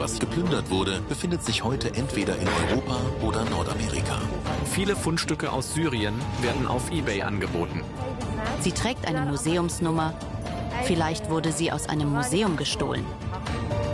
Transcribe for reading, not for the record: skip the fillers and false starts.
was geplündert wurde, befindet sich heute entweder in Europa oder Nordamerika. Viele Fundstücke aus Syrien werden auf eBay angeboten. Sie trägt eine Museumsnummer. Vielleicht wurde sie aus einem Museum gestohlen.